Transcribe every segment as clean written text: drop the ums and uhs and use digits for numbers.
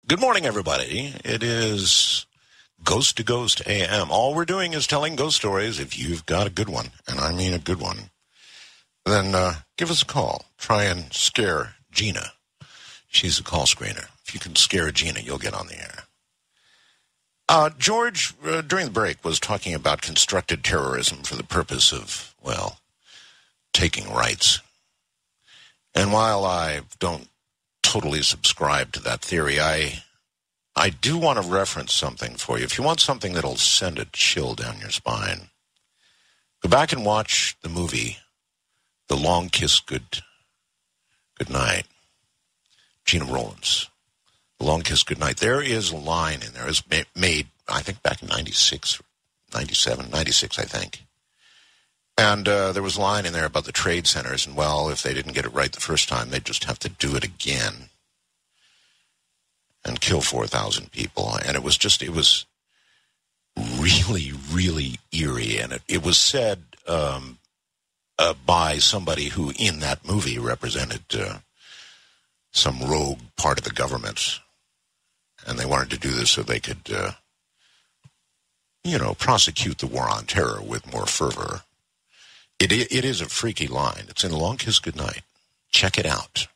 Good morning, everybody. It is Ghost to Ghost AM. All we're doing is telling ghost stories. If you've got a good one, and I mean a good one, then give us a call. Try and scare Gina. She's a call screener. If you can scare Gina, you'll get on the air. George, during the break, was talking about constructed terrorism for the purpose of, well, taking rights. And while I don't totally subscribe to that theory, I do want to reference something for you. If you want something that'll send a chill down your spine, go back and watch the movie The Long Kiss Goodnight. Gina Rowlands. The Long Kiss Goodnight. There is a line in there. It was made, I think, back in 96, 97, 96, I think. And there was a line in there about the trade centers, and, well, if they didn't get it right the first time, they'd just have to do it again and kill 4,000 people. And it was really, really eerie. And it was said by somebody who, in that movie, represented some rogue part of the government. And they wanted to do this so they could, prosecute the war on terror with more fervor. It is a freaky line. It's in Long Kiss Goodnight. Check it out.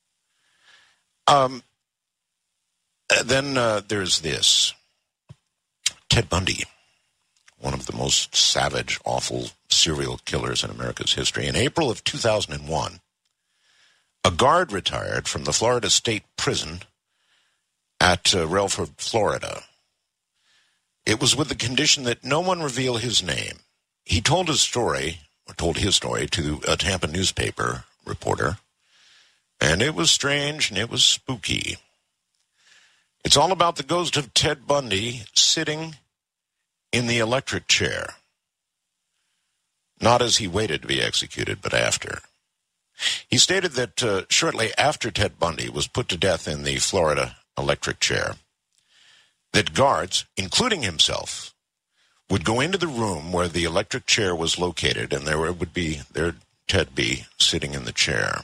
Then there's this. Ted Bundy, one of the most savage, awful serial killers in America's history. In April of 2001, a guard retired from the Florida State Prison at Relford, Florida. It was with the condition that no one reveal his name. He told his story to a Tampa newspaper reporter, and it was strange and it was spooky. It's all about the ghost of Ted Bundy sitting in the electric chair. Not as he waited to be executed, but after. He stated that shortly after Ted Bundy was put to death in the Florida electric chair, that guards, including himself, would go into the room where the electric chair was located, and there'd Ted be sitting in the chair.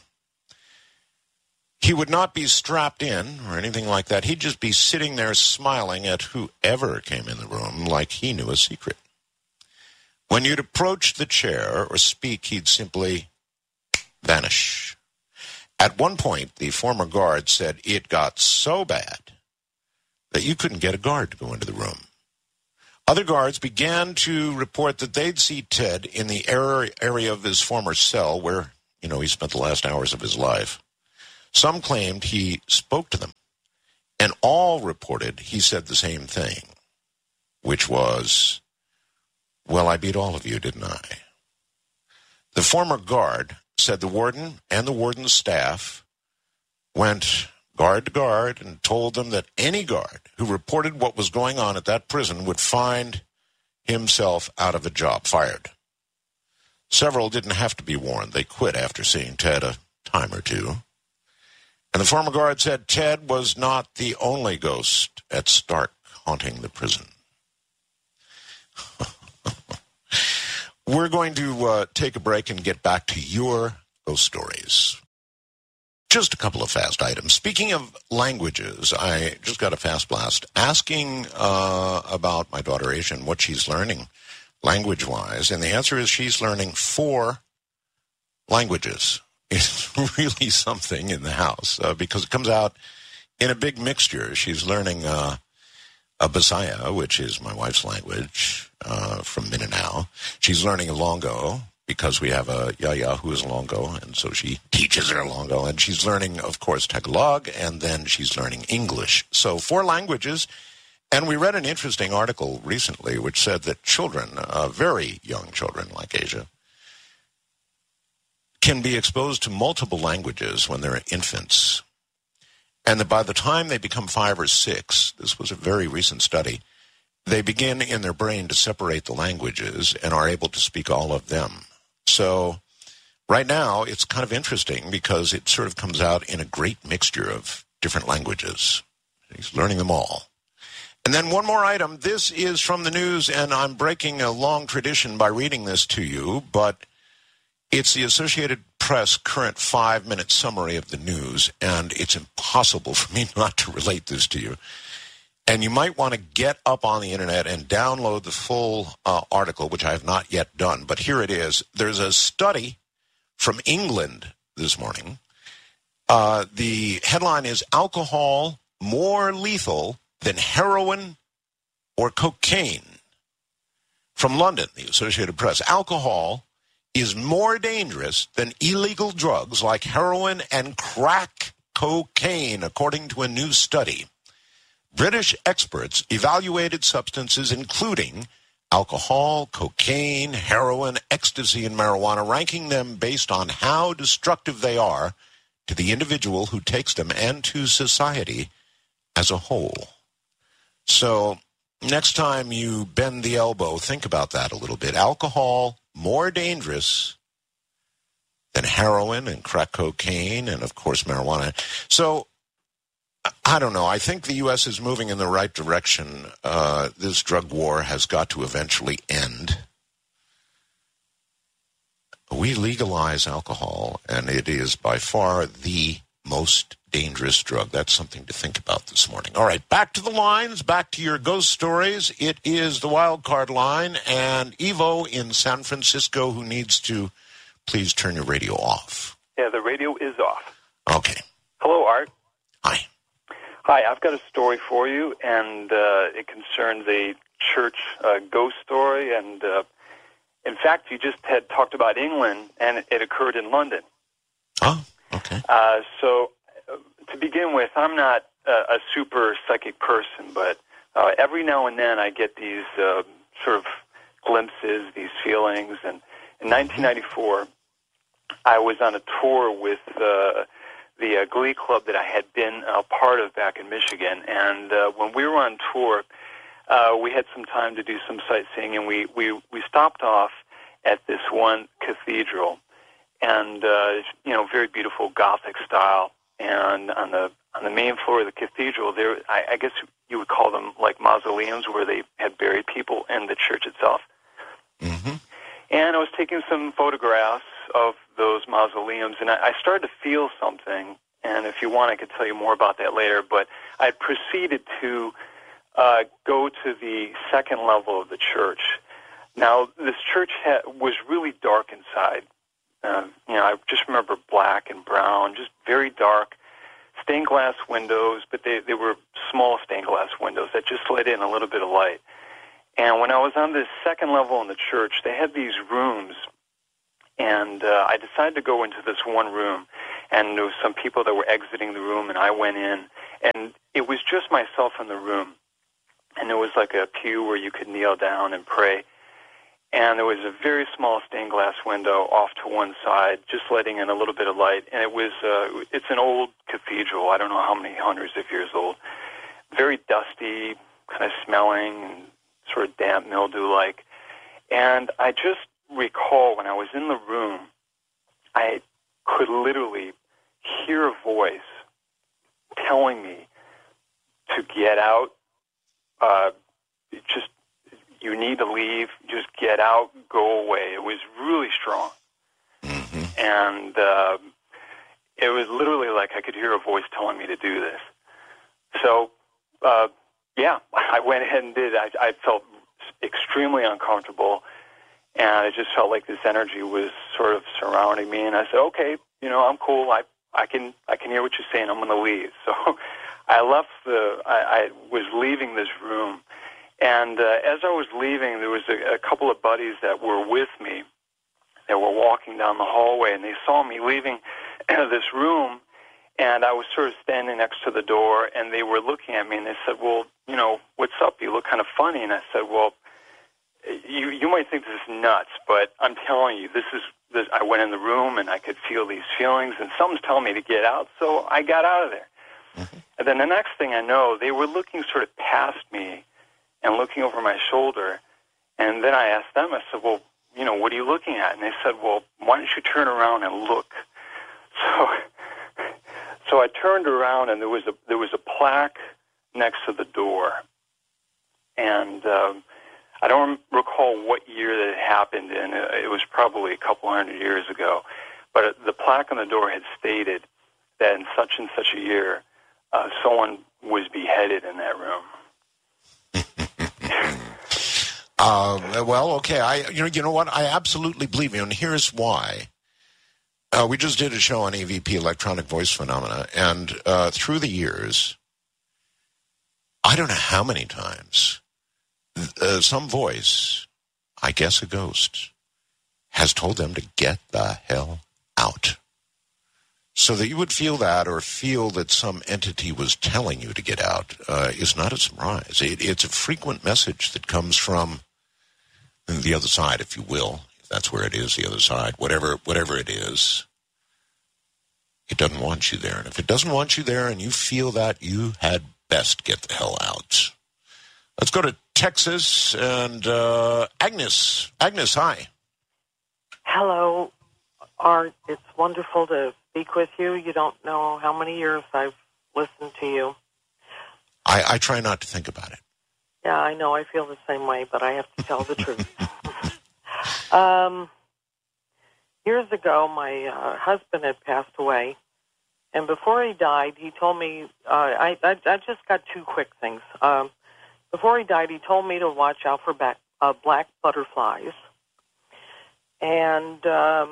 He would not be strapped in or anything like that. He'd just be sitting there smiling at whoever came in the room like he knew a secret. When you'd approach the chair or speak, he'd simply vanish. At one point, the former guard said it got so bad that you couldn't get a guard to go into the room. Other guards began to report that they'd see Ted in the area of his former cell where, he spent the last hours of his life. Some claimed he spoke to them, and all reported he said the same thing, which was, well, I beat all of you, didn't I? The former guard said the warden and the warden's staff went guard to guard and told them that any guard who reported what was going on at that prison would find himself out of a job, fired. Several didn't have to be warned. They quit after seeing Ted a time or two. And the former guard said Ted was not the only ghost at Stark haunting the prison. We're going to take a break and get back to your ghost stories. Just a couple of fast items. Speaking of languages, I just got a fast blast asking about my daughter Asia and what she's learning language-wise. And the answer is she's learning 4 languages. It's really something in the house because it comes out in a big mixture. She's learning a Bisaya, which is my wife's language from Mindanao. She's learning Ilongo because we have a Yaya who is Ilongo, and so she teaches her Ilongo. And she's learning, of course, Tagalog, and then she's learning English. So 4 languages. And we read an interesting article recently which said that children, very young children like Asia, can be exposed to multiple languages when they're infants. And that by the time they become 5 or 6, this was a very recent study, they begin in their brain to separate the languages and are able to speak all of them. So right now, it's kind of interesting because it sort of comes out in a great mixture of different languages. He's learning them all. And then one more item. This is from the news, and I'm breaking a long tradition by reading this to you, but It's the Associated Press current 5-minute summary of the news, and it's impossible for me not to relate this to you. And you might want to get up on the internet and download the full article, which I have not yet done. But here it is. There's a study from England this morning. The headline is Alcohol More Lethal Than Heroin or Cocaine. From London, the Associated Press. Alcohol is more dangerous than illegal drugs like heroin and crack cocaine, according to a new study. British experts evaluated substances including alcohol, cocaine, heroin, ecstasy, and marijuana, ranking them based on how destructive they are to the individual who takes them and to society as a whole. So next time you bend the elbow, think about that a little bit. Alcohol, more dangerous than heroin and crack cocaine and, of course, marijuana. So I don't know. I think the U.S. is moving in the right direction. This drug war has got to eventually end. We legalize alcohol, and it is by far the most dangerous drug. That's something to think about this morning. All right, back to the lines, back to your ghost stories. It is the wild card line, and Evo in San Francisco, who needs to please turn your radio off. Yeah, the radio is off. Okay. Hello, Art. Hi. Hi, I've got a story for you, and it concerns a church ghost story. And in fact, you just had talked about England, and it occurred in London. Oh, okay. So to begin with, I'm not a super psychic person, but every now and then I get these sort of glimpses, these feelings. And in 1994, I was on a tour with the Glee Club that I had been a part of back in Michigan. And when we were on tour, we had some time to do some sightseeing, and we stopped off at this one cathedral, and very beautiful Gothic style. And on the main floor of the cathedral, there I guess you would call them like mausoleums, where they had buried people in the church itself. Mm-hmm. And I was taking some photographs of those mausoleums, and I started to feel something. And if you want, I could tell you more about that later. But I proceeded to go to the second level of the church. Now, this church was really dark inside. I just remember black and brown, just very dark, stained glass windows, but they were small stained glass windows that just let in a little bit of light. And when I was on this second level in the church, they had these rooms, and I decided to go into this one room, and there was some people that were exiting the room, and I went in, and it was just myself in the room. And there was like a pew where you could kneel down and pray. And there was a very small stained glass window off to one side, just letting in a little bit of light. And it's an old cathedral. I don't know how many hundreds of years old. Very dusty, kind of smelling, and sort of damp, mildew-like. And I just recall when I was in the room, I could literally hear a voice telling me to get out. Just, you need to leave, just get out, go away. It was really strong. Mm-hmm. And it was literally like I could hear a voice telling me to do this. So, I went ahead and did. I felt extremely uncomfortable, and I just felt like this energy was sort of surrounding me. And I said, okay, I'm cool. I can hear what you're saying. I'm going to leave. So I left I was leaving this room, and as I was leaving, there was a couple of buddies that were with me that were walking down the hallway, and they saw me leaving this room, and I was sort of standing next to the door, and they were looking at me, and they said, well, what's up? You look kind of funny. And I said, well, you might think this is nuts, but I'm telling you, this. I went in the room, and I could feel these feelings, and something's telling me to get out, so I got out of there. Mm-hmm. And then the next thing I know, they were looking sort of past me and looking over my shoulder. And then I asked them, I said, well, what are you looking at? And they said, well, why don't you turn around and look? So I turned around, and there was a plaque next to the door. And I don't recall what year that it happened in. It was probably a couple hundred years ago. But the plaque on the door had stated that in such and such a year, someone was beheaded in that room. Well, okay. You know what? I absolutely believe you, and here's why. We just did a show on EVP, electronic voice phenomena, and through the years, I don't know how many times some voice, I guess a ghost, has told them to get the hell out. So that you would feel that, or feel that some entity was telling you to get out, is not a surprise. It's a frequent message that comes from the other side, if you will. If that's where it is, the other side, whatever it is. It doesn't want you there. And if it doesn't want you there and you feel that, you had best get the hell out. Let's go to Texas and Agnes. Agnes, hi. Hello, Art. It's wonderful to speak with you. You don't know how many years I've listened to you. I try not to think about it. Yeah, I know. I feel the same way, but I have to tell the truth. Years ago, my husband had passed away, and before he died, he told me, I just got two quick things. Before he died, he told me to watch out for black butterflies. And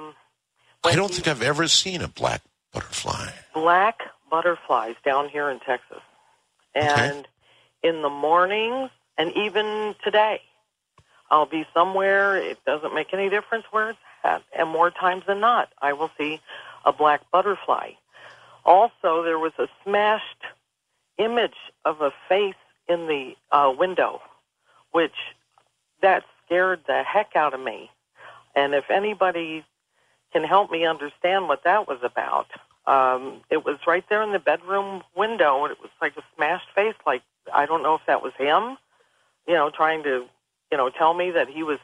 I don't think I've ever seen a black butterfly. Black butterflies down here in Texas. And in the mornings, and even today, I'll be somewhere, it doesn't make any difference where it's at, and more times than not, I will see a black butterfly. Also, there was a smashed image of a face in the window, which that scared the heck out of me. And if anybody can help me understand what that was about, it was right there in the bedroom window, and it was like a smashed face. Like, I don't know if that was him, trying to, tell me that he was,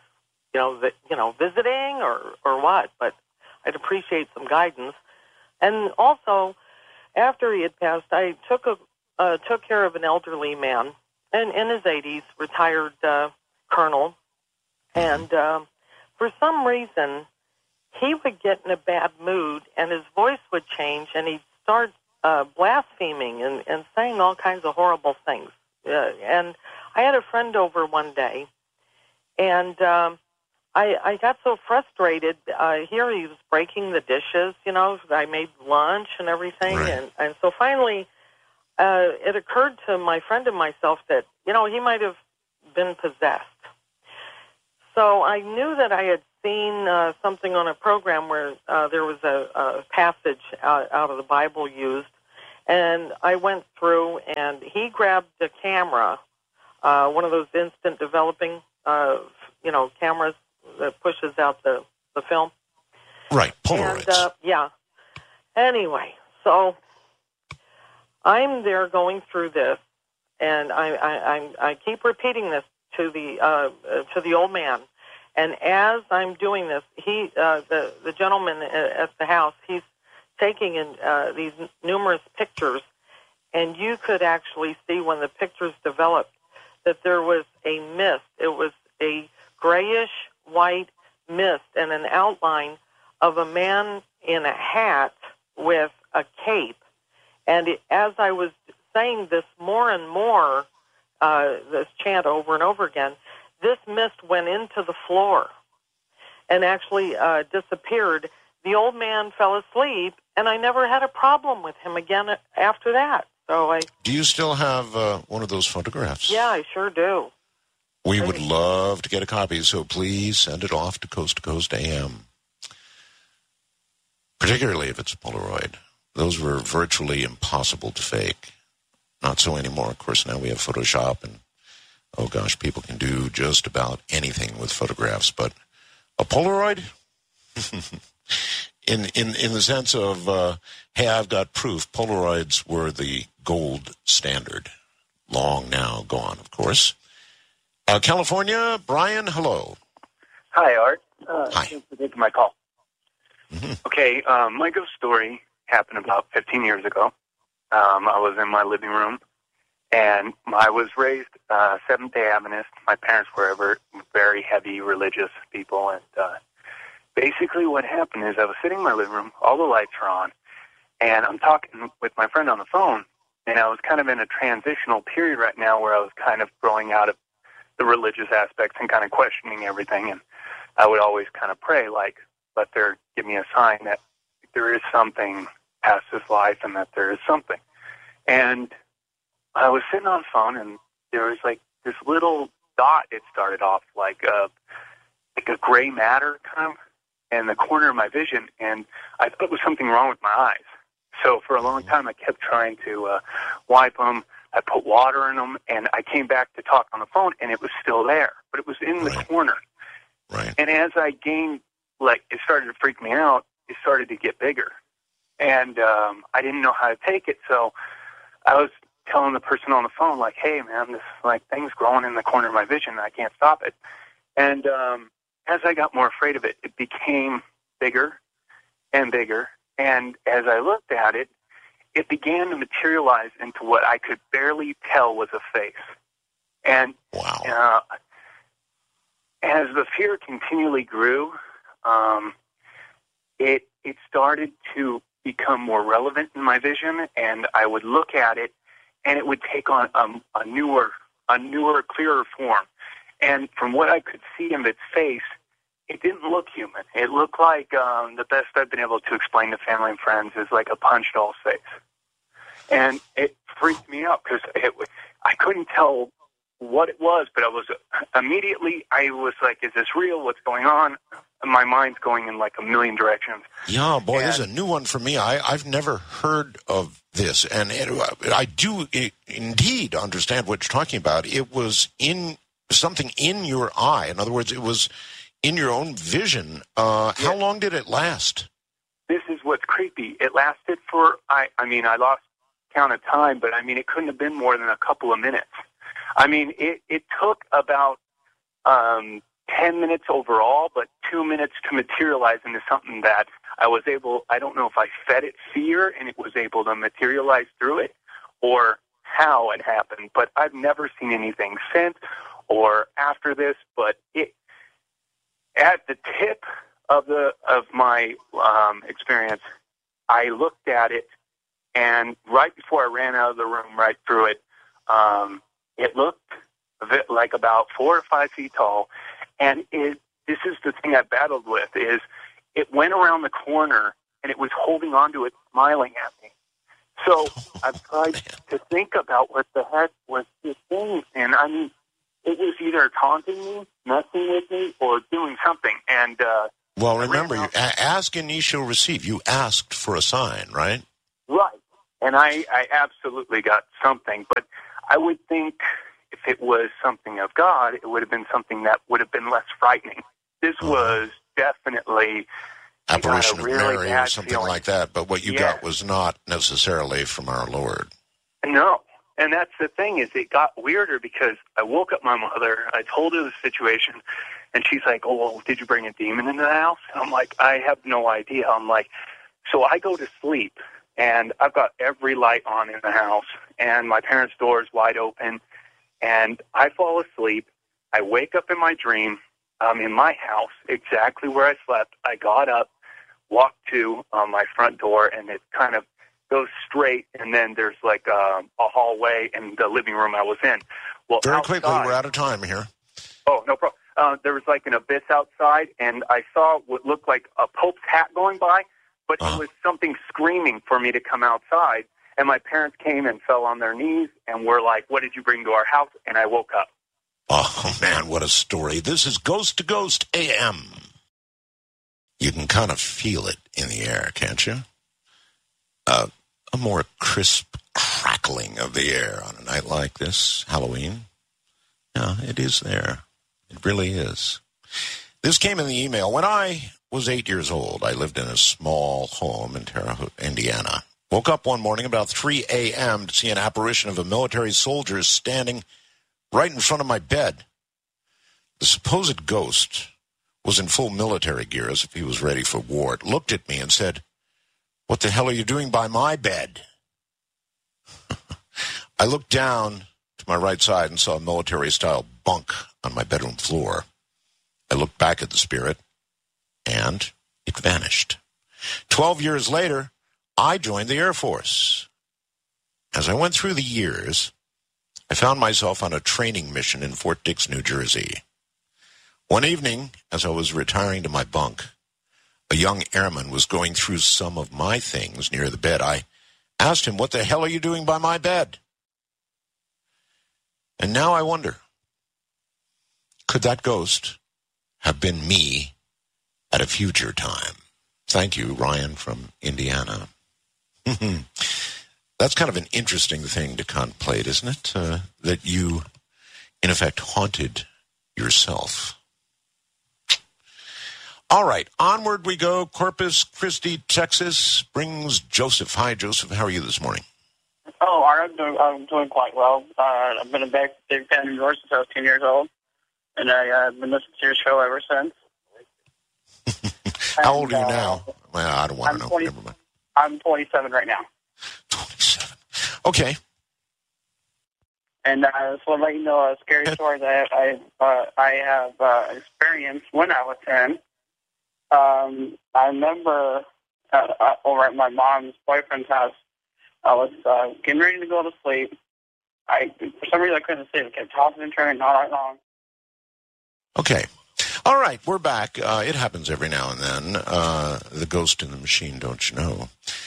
visiting or what. But I'd appreciate some guidance. And also, after he had passed, I took care of an elderly man, and in his 80s, retired colonel, and for some reason, he would get in a bad mood, and his voice would change, and he'd start blaspheming and saying all kinds of horrible things. And I had a friend over one day, and I got so frustrated. Here he was breaking the dishes, I made lunch and everything, right. and so finally it occurred to my friend and myself that, he might have been possessed. So I knew that I had seen something on a program where there was a passage out of the Bible used, and I went through, and he grabbed a camera, one of those instant developing, cameras that pushes out the film. Right, Polaroids. And, yeah. Anyway, so I'm there going through this, and I keep repeating this to the old man. And as I'm doing this, the gentleman at the house, he's taking in these numerous pictures, and you could actually see when the pictures developed that there was a mist. It was a grayish-white mist and an outline of a man in a hat with a cape. And as I was saying this more and more, this chant over and over again, this mist went into the floor and actually disappeared. The old man fell asleep, and I never had a problem with him again after that. So Do you still have one of those photographs? Yeah, I sure do. We would love to get a copy, so please send it off to Coast AM. Particularly if it's a Polaroid. Those were virtually impossible to fake. Not so anymore. Of course, now we have Photoshop, and oh gosh, people can do just about anything with photographs. But a Polaroid, in the sense of, hey, I've got proof. Polaroids were the gold standard. Long now gone, of course. California, Brian, hello. Hi, Art. Hi. Thanks for taking my call. Mm-hmm. Okay, my ghost story happened about 15 years ago. I was in my living room, And I was raised Seventh-day Adventist. My parents were very heavy religious people. And basically what happened is I was sitting in my living room, all the lights are on, and I'm talking with my friend on the phone, and I was kind of in a transitional period right now where I was kind of growing out of the religious aspects and kind of questioning everything. And I would always kind of pray, like, let there give me a sign that there is something past this life and that there is something. And I was sitting on the phone, and there was like this little dot. It started off like a gray matter kind of in the corner of my vision, and I thought it was something wrong with my eyes. So for a long time, I kept trying to wipe them. I put water in them, and I came back to talk on the phone, and it was still there, but it was in the corner. Right. And as I gained, like, it started to freak me out, it started to get bigger. And I didn't know how to take it, so I was telling the person on the phone, like, hey, man, this, like, thing's growing in the corner of my vision, and I can't stop it. And as I got more afraid of it, it became bigger and bigger. And as I looked at it, it began to materialize into what I could barely tell was a face. And wow. As the fear continually grew, it started to become more relevant in my vision, and I would look at it, and it would take on a newer, clearer form. And from what I could see in its face, it didn't look human. It looked like the best I've been able to explain to family and friends is like a punch doll's face. And it freaked me out because I couldn't tell what it was, but I was like, is this real? What's going on? And my mind's going in like a million directions. Yeah, boy, this is a new one for me. I've never heard of this, and I do indeed understand what you're talking about. It was something in your eye. In other words, it was in your own vision. How long did it last? This is what's creepy. It lasted for, I lost count of time, but it couldn't have been more than a couple of minutes. It took about 10 minutes overall, but 2 minutes to materialize into something that I don't know if I fed it fear and it was able to materialize through it or how it happened, but I've never seen anything since or after this, but at the tip of my experience, I looked at it, and right before I ran out of the room, right through it, it looked like about 4 or 5 feet tall, and this is the thing I battled with, is it went around the corner, and it was holding onto it, smiling at me. So I tried to think about what the heck was this thing, and it was either taunting me, messing with me, or doing something. And well, remember, you ask and ye shall receive. You asked for a sign, right? Right. And I absolutely got something. But I would think if it was something of God, it would have been something that would have been less frightening. This was definitely apparition of really Mary or something like that. But what you got was not necessarily from our Lord. No. And that's the thing, is it got weirder because I woke up my mother, I told her the situation, and she's like, oh, well, did you bring a demon into the house? And I'm like, I have no idea. I'm like, so I go to sleep, and I've got every light on in the house, and my parents' door is wide open, and I fall asleep. I wake up in my dream. I'm in my house, exactly where I slept. I got up, walked to my front door, and it kind of goes straight, and then there's like a hallway in the living room I was in. Well, very quickly, we're out of time here. Oh, no problem. There was like an abyss outside, and I saw what looked like a Pope's hat going by, but it was something screaming for me to come outside. And my parents came and fell on their knees and were like, what did you bring to our house? And I woke up. Oh, man, what a story. This is Ghost to Ghost AM. You can kind of feel it in the air, can't you? A more crisp crackling of the air on a night like this, Halloween. Yeah, it is there. It really is. This came in the email. When I was 8 years old, I lived in a small home in Terre Haute, Indiana. Woke up one morning about 3 a.m. to see an apparition of a military soldier standing right in front of my bed. The supposed ghost was in full military gear, as if he was ready for war. It looked at me and said, "What the hell are you doing by my bed?" I looked down to my right side and saw a military-style bunk on my bedroom floor. I looked back at the spirit, and it vanished. 12 years later, I joined the Air Force. As I went through the years, I found myself on a training mission in Fort Dix, New Jersey. One evening, as I was retiring to my bunk, a young airman was going through some of my things near the bed. I asked him, "What the hell are you doing by my bed?" And now I wonder, could that ghost have been me at a future time? Thank you, Ryan from Indiana. That's kind of an interesting thing to contemplate, isn't it? That you, in effect, haunted yourself. All right, onward we go. Corpus Christi, Texas brings Joseph. Hi, Joseph. How are you this morning? Oh, I'm doing quite well. I've been a big fan of yours since I was 10 years old, and I've been listening to your show ever since. How old are you now? Well, I don't want to know. Never mind. I'm 27 right now. 27. Okay. And I just want to let you know a scary story that I have experienced when I was 10. I remember over at my mom's boyfriend's house, I was getting ready to go to sleep. For some reason, I couldn't sleep. I kept tossing and turning all night long. Okay. All right, we're back. It happens every now and then. The ghost in the machine, don't you know?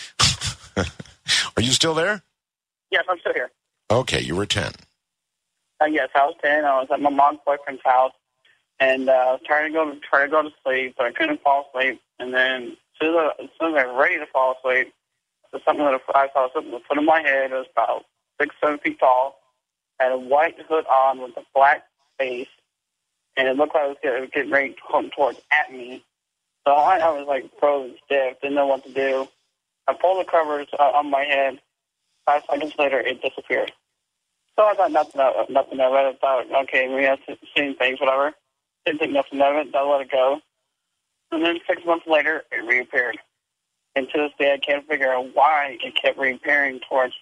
Are you still there? Yes, I'm still here. Okay, you were 10. Yes, I was 10. I was at my mom's boyfriend's house, and I was trying to go to sleep, but I couldn't fall asleep. And then as soon as I was ready to fall asleep, I saw something that put in my head. It was about 6-7 feet tall, had a white hood on with a black face, and it looked like it was getting ready to come towards at me. So I was like frozen stiff, didn't know what to do. I pulled the covers on my head. 5 seconds later, it disappeared. So I thought nothing of it. I thought, okay, maybe I've seen things, whatever. Didn't think nothing of it. I let it go. And then 6 months later, it reappeared. And to this day, I can't figure out why it kept reappearing towards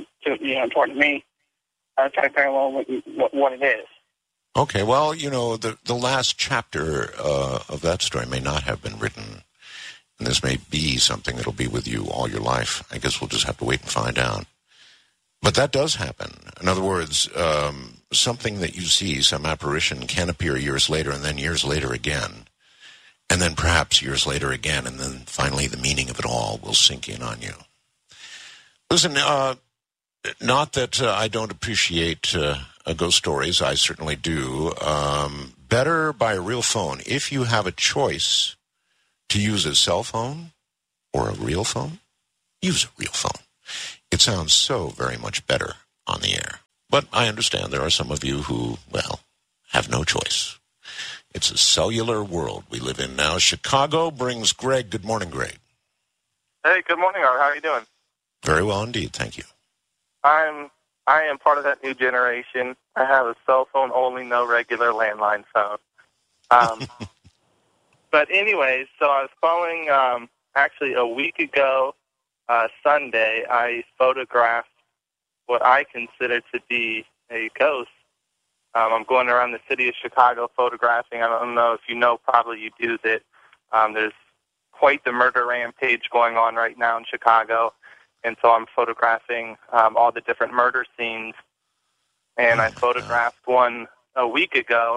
me. I was trying to figure out what it is. Okay, well, the last chapter of that story may not have been written, and this may be something that'll be with you all your life. I guess we'll just have to wait and find out. But that does happen. In other words, something that you see, some apparition, can appear years later, and then years later again, and then perhaps years later again, and then finally the meaning of it all will sink in on you. Listen, not that I don't appreciate ghost stories. I certainly do. Better buy a real phone. If you have a choice to use a cell phone or a real phone, use a real phone. It sounds so very much better on the air. But I understand there are some of you who, well, have no choice. It's a cellular world we live in now. Chicago brings Greg. Good morning, Greg. Hey, good morning, Art. How are you doing? Very well indeed, thank you. I am part of that new generation. I have a cell phone only, no regular landline phone. But anyways, so I was calling actually a week ago, Sunday. I photographed what I consider to be a ghost. I'm going around the city of Chicago photographing. I don't know if you know, probably you do, that there's quite the murder rampage going on right now in Chicago. And so I'm photographing all the different murder scenes. And I photographed one a week ago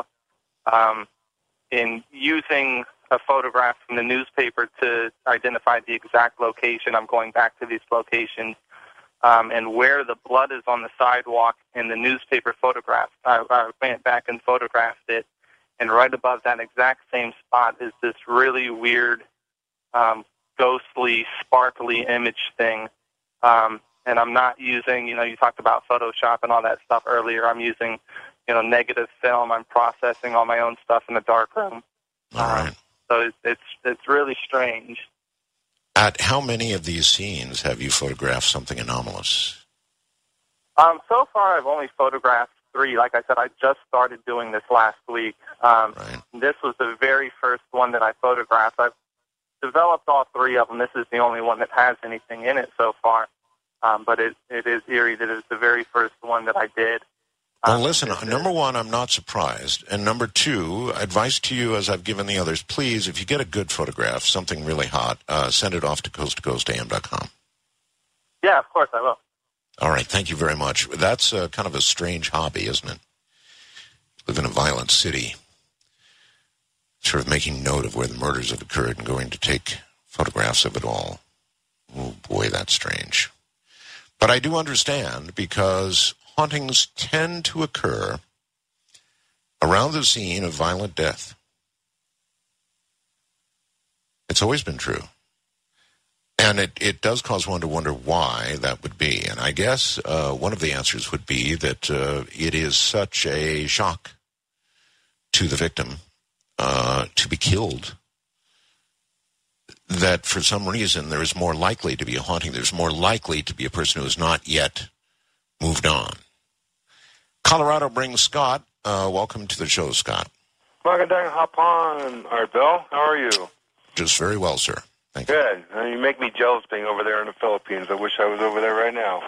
in using a photograph from the newspaper to identify the exact location. I'm going back to these locations and where the blood is on the sidewalk in the newspaper photograph. I went back and photographed it, and right above that exact same spot is this really weird, ghostly, sparkly image thing. And I'm not using, you talked about Photoshop and all that stuff earlier. I'm using, negative film. I'm processing all my own stuff in the darkroom. All right. So it's really strange. At how many of these scenes have you photographed something anomalous? So far, I've only photographed 3. Like I said, I just started doing this last week. Right. This was the very first one that I photographed. I've developed all 3 of them. This is the only one that has anything in it so far. but it is eerie that it's the very first one that I did. Well, listen, number one, I'm not surprised. And number two, advice to you, as I've given the others, please, if you get a good photograph, something really hot, send it off to coasttocoastam.com. Yeah, of course I will. All right, thank you very much. That's kind of a strange hobby, isn't it? Live in a violent city, sort of making note of where the murders have occurred and going to take photographs of it all. Oh, boy, that's strange. But I do understand, because hauntings tend to occur around the scene of violent death. It's always been true. And it does cause one to wonder why that would be. And I guess one of the answers would be that it is such a shock to the victim to be killed that for some reason there is more likely to be a haunting. There's more likely to be a person who has not yet moved on. Colorado brings Scott. Welcome to the show, Scott. Magadang hop on, Art Bell. How are you? Just very well, sir. Thank you. Good. You make me jealous being over there in the Philippines. I wish I was over there right now.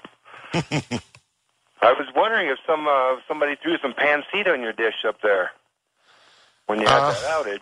I was wondering if somebody threw some pancita in your dish up there when you had that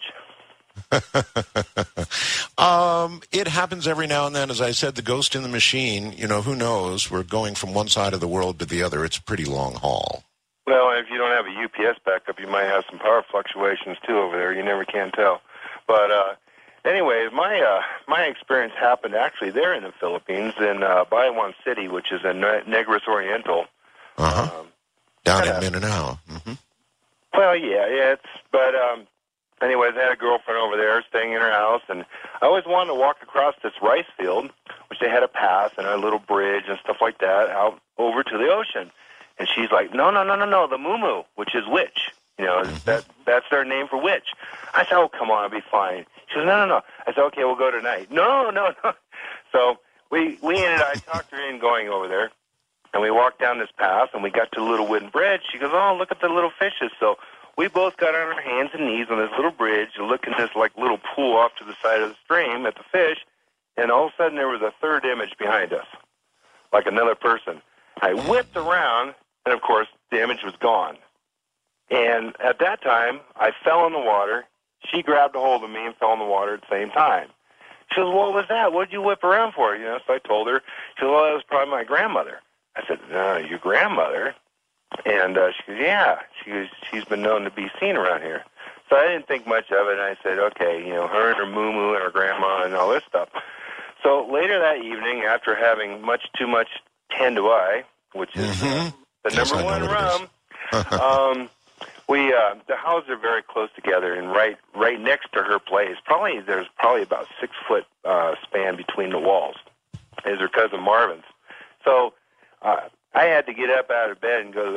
outage. It happens every now and then. As I said, the ghost in the machine, who knows? We're going from one side of the world to the other. It's a pretty long haul. Well, if you don't have a UPS backup, you might have some power fluctuations, too, over there. You never can tell. But anyway, my experience happened actually there in the Philippines in Bayawan City, which is in Negros Oriental. Down in Mindanao. Mm-hmm. Well, yeah. Anyways, I had a girlfriend over there staying in her house, and I always wanted to walk across this rice field, which they had a path and a little bridge and stuff like that, out over to the ocean. And she's like, no, the mumu, which is witch. That's their name for witch. I said, oh, come on, I'll be fine. She goes, no. I said, okay, we'll go tonight. No. So I talked her in going over there, and we walked down this path, and we got to the little wooden bridge. She goes, oh, look at the little fishes. So we both got on our hands and knees on this little bridge, looking at this little pool off to the side of the stream at the fish, and all of a sudden there was a third image behind us, like another person. I whipped around, and of course the image was gone. And at that time, I fell in the water. She grabbed a hold of me and fell in the water at the same time. She goes, what was that? What did you whip around for? So I told her. She goes, well, that was probably my grandmother. I said, no, your grandmother? And she goes, yeah. She goes, she's been known to be seen around here. So I didn't think much of it, and I said, okay, her and her moo-moo and her grandma and all this stuff. So later that evening, after having much too much Tanduay, which is the number one rum, the houses are very close together, and right next to her place, there's probably about 6 foot span between the walls, is her cousin Marvin's. So I had to get up out of bed and go to the